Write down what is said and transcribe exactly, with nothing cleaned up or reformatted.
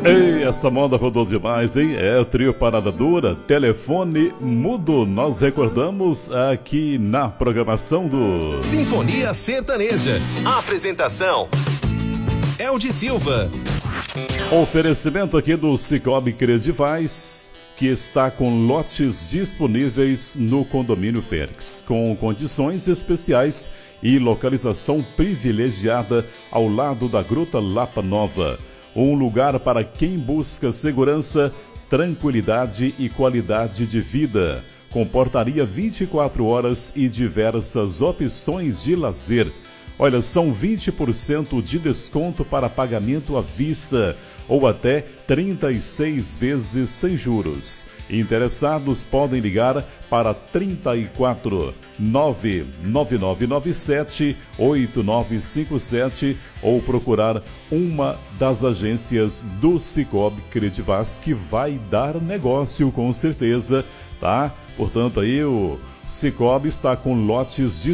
Ei, essa moda rodou demais, hein? É o trio Parada Dura, telefone mudo. Nós recordamos aqui na programação do Sinfonia Sertaneja. Apresentação: Eldi Silva. Oferecimento aqui do Cicobi Credivais, que está com lotes disponíveis no condomínio Félix, com condições especiais e localização privilegiada ao lado da Gruta Lapa Nova. Um lugar para quem busca segurança, tranquilidade e qualidade de vida. Com portaria vinte e quatro horas e diversas opções de lazer. Olha, são vinte por cento de desconto para pagamento à vista ou até trinta e seis vezes sem juros. Interessados podem ligar para trinta e quatro, nove nove nove nove sete, oito nove cinco sete ou procurar uma das agências do Cicobi Credivaz, que vai dar negócio com certeza, tá? Portanto, aí o Cicobi está com lotes